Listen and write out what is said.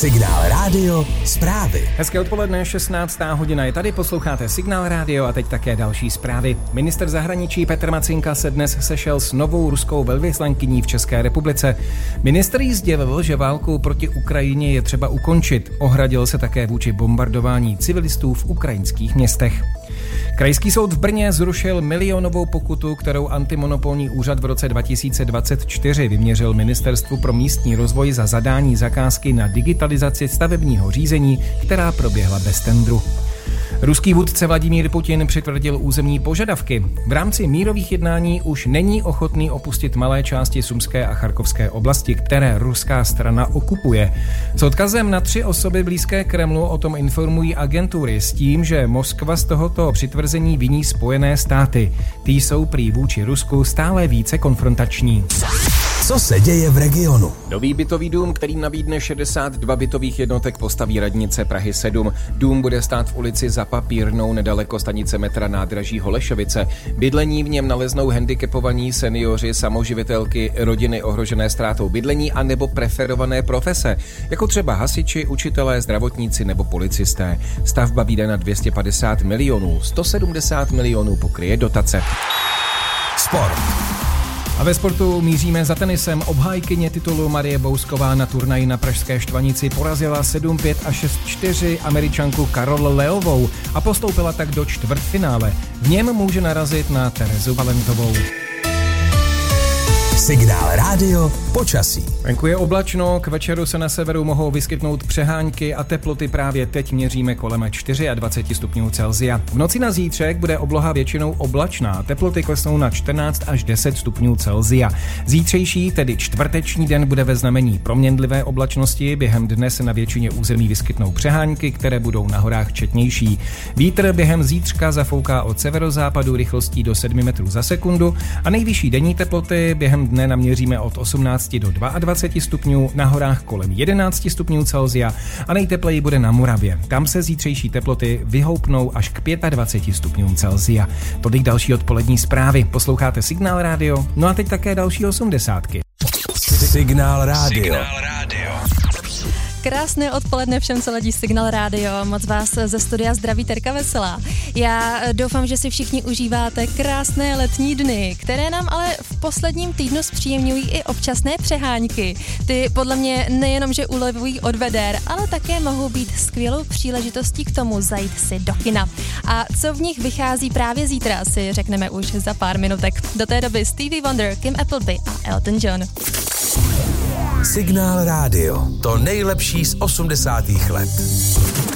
Signál Rádio zprávy. Hezké odpoledne, 16. hodina je tady, posloucháte Signál Rádio a teď také další zprávy. Ministr zahraničí Petr Macinka se dnes sešel s novou ruskou velvyslankyní v České republice. Ministr jí sdělil, že válku proti Ukrajině je třeba ukončit. Ohradil se také vůči bombardování civilistů v ukrajinských městech. Krajský soud v Brně zrušil milionovou pokutu, kterou antimonopolní úřad v roce 2024 vyměřil Ministerstvu pro místní rozvoj za zadání zakázky na digitalizaci stavebního řízení, která proběhla bez tendru. Ruský vůdce Vladimír Putin přitvrdil územní požadavky. V rámci mírových jednání už není ochotný opustit malé části Sumské a Charkovské oblasti, které ruská strana okupuje. S odkazem na 3 osoby blízké Kremlu o tom informují agentury s tím, že Moskva z tohoto přitvrzení viní Spojené státy. Ty jsou prý vůči Rusku stále více konfrontační. Co se děje v regionu? Nový bytový dům, který nabídne 62 bytových jednotek, postaví radnice Prahy 7. Dům bude stát v ulici Za Papírnou nedaleko stanice metra nádraží Holešovice. Bydlení v něm naleznou handicapovaní senioři, samoživitelky, rodiny ohrožené ztrátou bydlení a nebo preferované profese, jako třeba hasiči, učitelé, zdravotníci nebo policisté. Stavba vyjde na 250 milionů, 170 milionů pokryje dotace. Sport. A ve sportu míříme za tenisem. Obhájkyně titulu Marie Bousková na turnaji na pražské Štvanici porazila 7-5 a 6-4 Američanku Karol Leovou a postoupila tak do čtvrtfinále. V něm může narazit na Terezu Valentovou. Signál Rádio počasí. Venku je oblačno, k večeru se na severu mohou vyskytnout přehánky a teploty právě teď měříme kolem 24 stupňů Celsia. V noci na zítřek bude obloha většinou oblačná, teploty klesnou na 14 až 10 stupňů Celsia. Zítřejší, tedy čtvrteční den, bude ve znamení proměnlivé oblačnosti, během dne se na většině území vyskytnou přehánky, které budou na horách četnější. Vítr během zítřka zafouká od severozápadu rychlostí do 7 metrů za sekundu a nejvyšší denní teploty během dne naměříme od 18 do 22 stupňů, na horách kolem 11 stupňů Celsia a nejtepleji bude na Moravě. Tam se zítřejší teploty vyhoupnou až k 25 stupňům Celsia. Tolik další odpolední zprávy. Posloucháte Signál Rádio, no a teď také další 80. Signál Rádio. Krásné odpoledne všem, co ladí Signál Rádio. Moc vás ze studia zdraví Terka Veselá. Já doufám, že si všichni užíváte krásné letní dny, které nám ale v posledním týdnu zpříjemňují i občasné přehánky. Ty podle mě nejenom, že ulevují od veder, ale také mohou být skvělou příležitostí k tomu zajít si do kina. A co v nich vychází právě zítra, si řekneme už za pár minutek. Do té doby Stevie Wonder, Kim Appleby a Elton John. Signál Rádio. To nejlepší z 80. let.